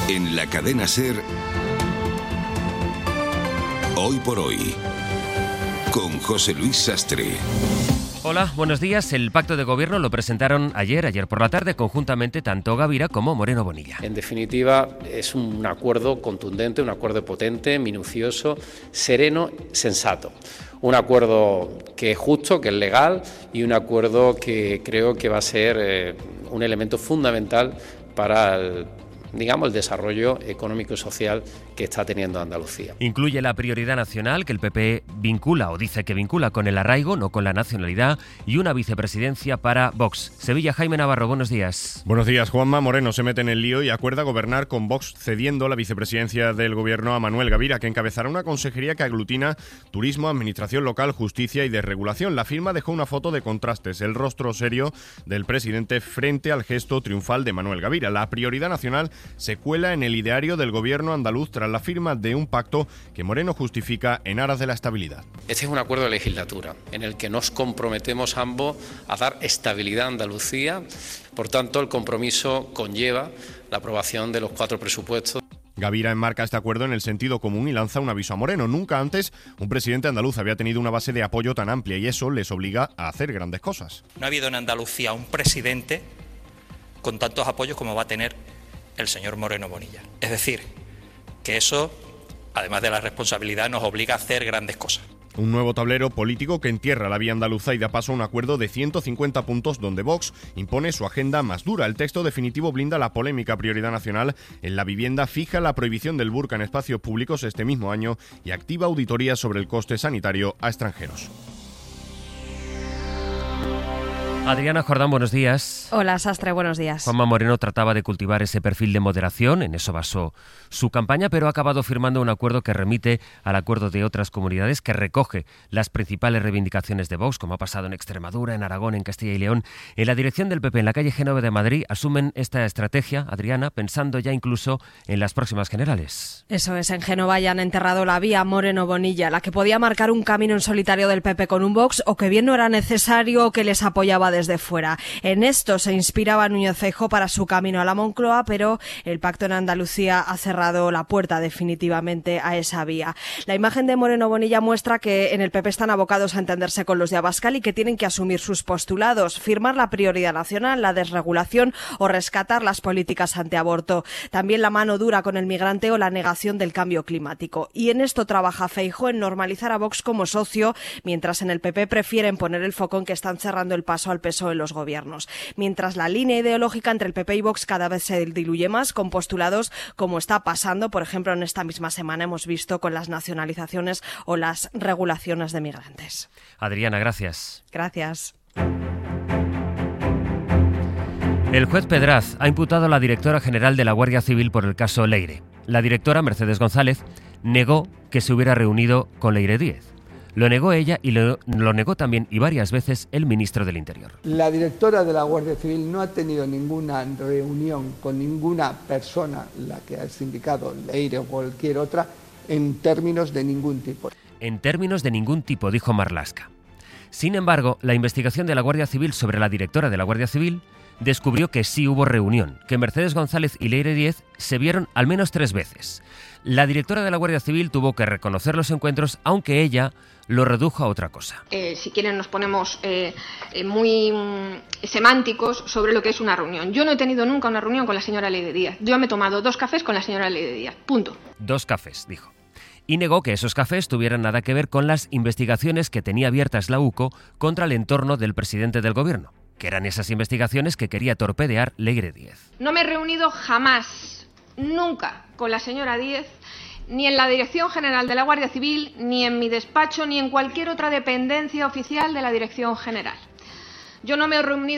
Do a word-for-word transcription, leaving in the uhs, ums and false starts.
En la cadena SER, Hoy por Hoy, con José Luis Sastre. Hola, buenos días. El pacto de gobierno lo presentaron ayer, ayer por la tarde, conjuntamente tanto Gavira como Moreno Bonilla. En definitiva, es un acuerdo contundente, un acuerdo potente, minucioso, sereno, sensato. Un acuerdo que es justo, que es legal y un acuerdo que creo que va a ser eh, un elemento fundamental para el, digamos, el desarrollo económico y social que está teniendo Andalucía. Incluye la prioridad nacional que el P P vincula o dice que vincula con el arraigo, no con la nacionalidad, y una vicepresidencia para Vox. Sevilla, Jaime Navarro, buenos días. Buenos días. Juanma Moreno se mete en el lío y acuerda gobernar con Vox, cediendo la vicepresidencia del gobierno a Manuel Gavira, que encabezará una consejería que aglutina turismo, administración local, justicia y desregulación. La firma dejó una foto de contrastes, el rostro serio del presidente frente al gesto triunfal de Manuel Gavira. La prioridad nacional se cuela en el ideario del gobierno andaluz tras la firma de un pacto que Moreno justifica en aras de la estabilidad. Este es un acuerdo de legislatura en el que nos comprometemos ambos a dar estabilidad a Andalucía. Por tanto, el compromiso conlleva la aprobación de los cuatro presupuestos. Gavira enmarca este acuerdo en el sentido común y lanza un aviso a Moreno. Nunca antes un presidente andaluz había tenido una base de apoyo tan amplia y eso les obliga a hacer grandes cosas. No ha habido en Andalucía un presidente con tantos apoyos como va a tener el señor Moreno Bonilla. Es decir, que eso, además de la responsabilidad, nos obliga a hacer grandes cosas. Un nuevo tablero político que entierra la vía andaluza y da paso a un acuerdo de ciento cincuenta puntos donde Vox impone su agenda más dura. El texto definitivo blinda la polémica prioridad nacional en la vivienda, fija la prohibición del burka en espacios públicos este mismo año y activa auditorías sobre el coste sanitario a extranjeros. Adriana Jordán, buenos días. Hola, Sastre, buenos días. Juanma Moreno trataba de cultivar ese perfil de moderación, en eso basó su campaña, pero ha acabado firmando un acuerdo que remite al acuerdo de otras comunidades, que recoge las principales reivindicaciones de Vox, como ha pasado en Extremadura, en Aragón, en Castilla y León. En la dirección del P P, en la calle Génova de Madrid, asumen esta estrategia, Adriana, pensando ya incluso en las próximas generales. Eso es, en Génova ya han enterrado la vía Moreno-Bonilla, la que podía marcar un camino en solitario del P P con un Vox, o que bien no era necesario o que les apoyaba desde fuera. En esto se inspiraba Núñez Feijóo para su camino a la Moncloa, pero el pacto en Andalucía ha cerrado la puerta definitivamente a esa vía. La imagen de Moreno Bonilla muestra que en el P P están abocados a entenderse con los de Abascal y que tienen que asumir sus postulados, firmar la prioridad nacional, la desregulación o rescatar las políticas antiaborto. También la mano dura con el migrante o la negación del cambio climático. Y en esto trabaja Feijóo, en normalizar a Vox como socio, mientras en el P P prefieren poner el foco en que están cerrando el paso al P S O E en los gobiernos. Mientras la línea ideológica entre el P P y Vox cada vez se diluye más, con postulados como está pasando, por ejemplo, en esta misma semana hemos visto con las nacionalizaciones o las regulaciones de migrantes. Adriana, gracias. Gracias. El juez Pedraz ha imputado a la directora general de la Guardia Civil por el caso Leire. La directora, Mercedes González, negó que se hubiera reunido con Leire Díez. Lo negó ella y lo, lo negó también y varias veces el ministro del Interior. La directora de la Guardia Civil no ha tenido ninguna reunión con ninguna persona, la que ha indicado Leire o cualquier otra, en términos de ningún tipo. En términos de ningún tipo, dijo Marlaska. Sin embargo, la investigación de la Guardia Civil sobre la directora de la Guardia Civil descubrió que sí hubo reunión, que Mercedes González y Leire Díez se vieron al menos tres veces. La directora de la Guardia Civil tuvo que reconocer los encuentros, aunque ella lo redujo a otra cosa. Eh, si quieren nos ponemos eh, eh, muy mm, semánticos sobre lo que es una reunión. Yo no he tenido nunca una reunión con la señora Leire Díaz. Yo me he tomado dos cafés con la señora Leire Díaz. Punto. Dos cafés, dijo. Y negó que esos cafés tuvieran nada que ver con las investigaciones que tenía abiertas la U C O contra el entorno del presidente del gobierno, que eran esas investigaciones que quería torpedear Leire Díez. No me he reunido jamás, nunca, con la señora Díez, ni en la Dirección General de la Guardia Civil, ni en mi despacho, ni en cualquier otra dependencia oficial de la Dirección General. Yo no me he reunido